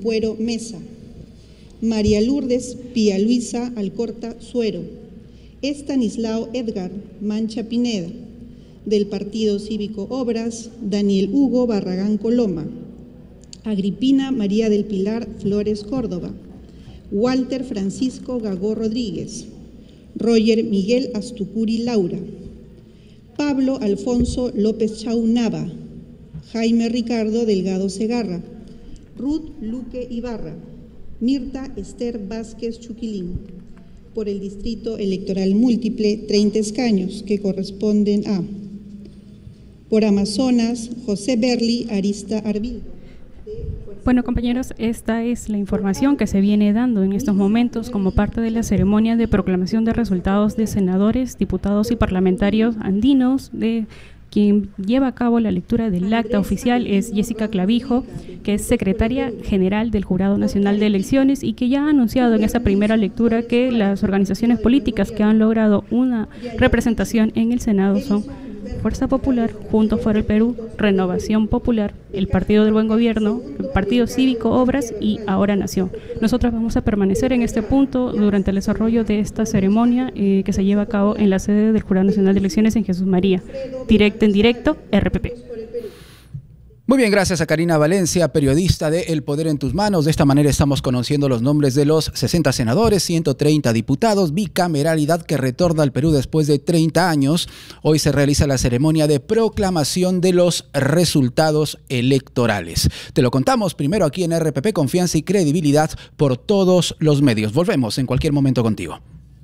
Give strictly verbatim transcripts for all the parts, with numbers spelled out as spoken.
Puero Mesa, María Lourdes Pía Luisa Alcorta Suero, Estanislao Edgar Mancha Pineda, del Partido Cívico Obras, Daniel Hugo Barragán Coloma, Agripina María del Pilar Flores Córdoba, Walter Francisco Gagó Rodríguez, Roger Miguel Astucuri Laura, Pablo Alfonso López Chau Nava, Jaime Ricardo Delgado Segarra, Ruth Luque Ibarra, Mirta Esther Vázquez Chuquilín, por el Distrito Electoral Múltiple, treinta escaños, que corresponden a: por Amazonas, José Berli Arista Arbil. Bueno, compañeros, esta es la información que se viene dando en estos momentos como parte de la ceremonia de proclamación de resultados de senadores, diputados y parlamentarios andinos. De quien lleva a cabo la lectura del acta oficial es Jessica Clavijo, que es secretaria general del Jurado Nacional de Elecciones y que ya ha anunciado en esta primera lectura que las organizaciones políticas que han logrado una representación en el Senado son Fuerza Popular, Juntos por el Perú, Renovación Popular, el Partido del Buen Gobierno, el Partido Cívico Obras y Ahora Nación. Nosotros vamos a permanecer en este punto durante el desarrollo de esta ceremonia eh, que se lleva a cabo en la sede del Jurado Nacional de Elecciones en Jesús María. Directo en directo, R P P. Muy bien, gracias a Karina Valencia, periodista de El Poder en tus Manos. De esta manera estamos conociendo los nombres de los sesenta senadores, ciento treinta diputados, bicameralidad que retorna al Perú después de treinta años. Hoy se realiza la ceremonia de proclamación de los resultados electorales. Te lo contamos primero aquí en R P P, confianza y credibilidad por todos los medios. Volvemos en cualquier momento contigo.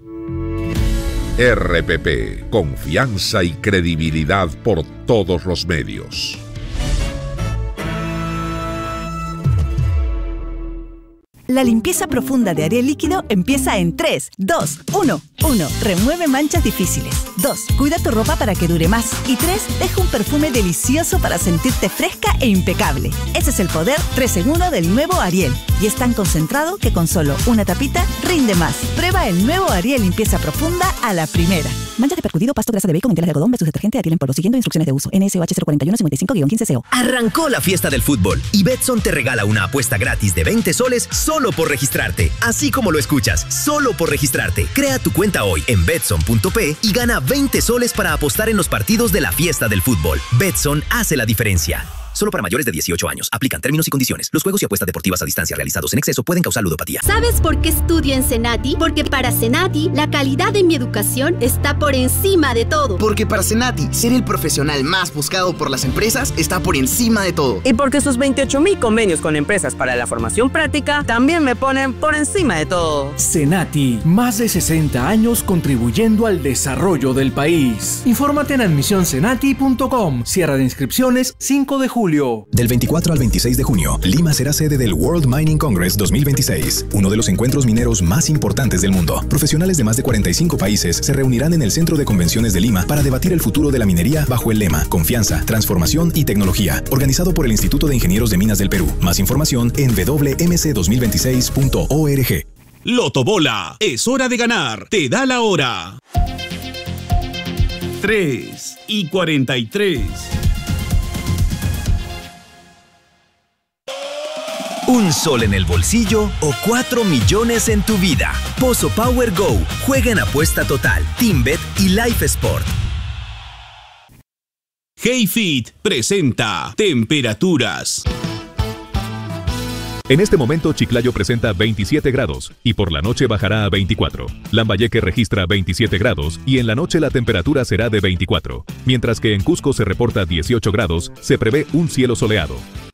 R P P, confianza y credibilidad por todos los medios. La limpieza profunda de Ariel Líquido empieza en tres, dos, uno. uno. Remueve manchas difíciles. dos. Cuida tu ropa para que dure más. Y tres. Deja un perfume delicioso para sentirte fresca e impecable. Ese es el poder tres en uno del nuevo Ariel. Y es tan concentrado que con solo una tapita rinde más. Prueba el nuevo Ariel Limpieza Profunda a la primera. Manchas de percudido, pasto, grasa de bacon, enteras de algodón versus detergente Ariel en polvo. Siguiendo instrucciones de uso. N S O H cero cuatro uno cinco cinco quince C O. Arrancó la fiesta del fútbol y Betson te regala una apuesta gratis de veinte soles solo por registrarte. Así como lo escuchas, solo por registrarte. Crea tu cuenta hoy en betson punto p y gana veinte soles para apostar en los partidos de la fiesta del fútbol. Betson hace la diferencia. Solo para mayores de dieciocho años. Aplican términos y condiciones. Los juegos y apuestas deportivas a distancia realizados en exceso pueden causar ludopatía. ¿Sabes por qué estudio en Senati? Porque para Senati, la calidad de mi educación está por encima de todo. Porque para Senati, ser el profesional más buscado por las empresas está por encima de todo. Y porque sus veintiocho mil convenios con empresas para la formación práctica también me ponen por encima de todo. Senati, más de sesenta años contribuyendo al desarrollo del país. Infórmate en admisión senati punto com. Cierre de inscripciones cinco de julio. Del veinticuatro al veintiséis de junio, Lima será sede del World Mining Congress dos mil veintiséis, uno de los encuentros mineros más importantes del mundo. Profesionales de más de cuarenta y cinco países se reunirán en el Centro de Convenciones de Lima para debatir el futuro de la minería bajo el lema Confianza, Transformación y Tecnología, organizado por el Instituto de Ingenieros de Minas del Perú. Más información en w m c dos mil veintiséis punto org. Lotobola, es hora de ganar, te da la hora. tres y cuarenta y tres. Un sol en el bolsillo o cuatro millones en tu vida. Pozo Power Go. Juega en apuesta total, TeamBet y Life Sport. HeyFit presenta temperaturas. En este momento Chiclayo presenta veintisiete grados y por la noche bajará a veinticuatro. Lambayeque registra veintisiete grados y en la noche la temperatura será de veinticuatro. Mientras que en Cusco se reporta dieciocho grados, se prevé un cielo soleado.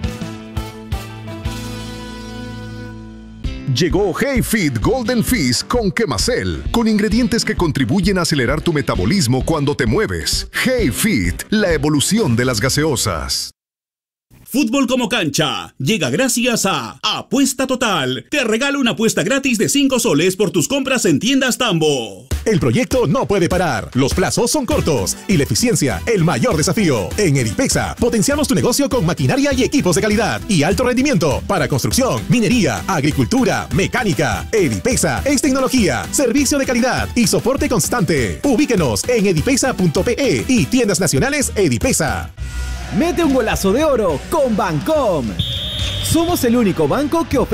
Llegó HeyFit Golden Fizz con Quemacel, con ingredientes que contribuyen a acelerar tu metabolismo cuando te mueves. HeyFit, la evolución de las gaseosas. Fútbol como cancha llega gracias a Apuesta Total. Te regalo una apuesta gratis de cinco soles por tus compras en tiendas Tambo. El proyecto no puede parar. Los plazos son cortos y la eficiencia el mayor desafío. En Edipexa potenciamos tu negocio con maquinaria y equipos de calidad y alto rendimiento para construcción, minería, agricultura, mecánica. Edipexa es tecnología, servicio de calidad y soporte constante. Ubíquenos en edipexa punto p e y tiendas nacionales Edipexa. Mete un golazo de oro con Bancom. Somos el único banco que ofrece